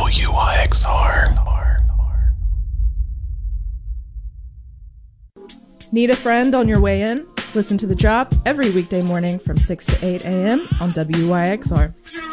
WYXR. Need a friend on your way in? Listen to The Drop every weekday morning from 6 to 8 a.m. on WYXR.